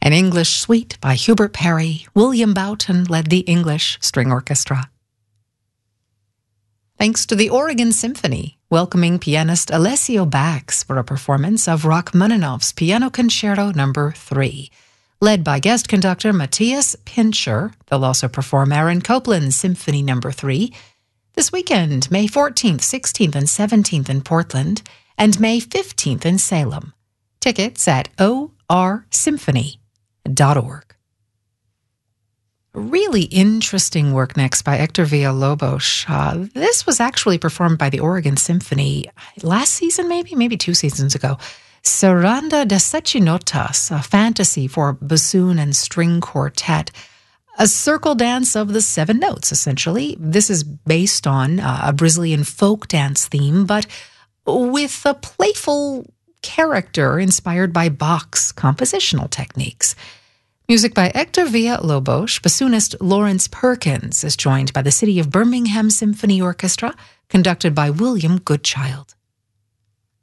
An English Suite by Hubert Parry. William Boughton led the English String Orchestra. Thanks to the Oregon Symphony, welcoming pianist Alessio Bax for a performance of Rachmaninoff's Piano Concerto No. 3. Led by guest conductor Matthias Pincher, they'll also perform Aaron Copland's Symphony No. 3 this weekend, May 14th, 16th, and 17th in Portland, and May 15th in Salem. Tickets at orsymphony.org. Really interesting work next by Hector Villalobos. This was actually performed by the Oregon Symphony last season, maybe 2 seasons ago. Saranda de Sete Notas, a fantasy for bassoon and string quartet. A circle dance of the 7 notes, essentially. This is based on a Brazilian folk dance theme, but with a playful character inspired by Bach's compositional techniques. Music by Hector Villalobos. Bassoonist Lawrence Perkins is joined by the City of Birmingham Symphony Orchestra, conducted by William Goodchild.